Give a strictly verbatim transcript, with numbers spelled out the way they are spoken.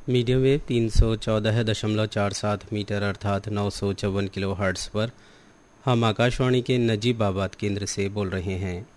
Medium wave तीन सौ चौदह दशमलव चार सात मीटर अर्थात नौ सौ चौवन किलो हर्ट्स पर हम आकाशवाणी के नजीबाबाद केंद्र से बोल रहे हैं।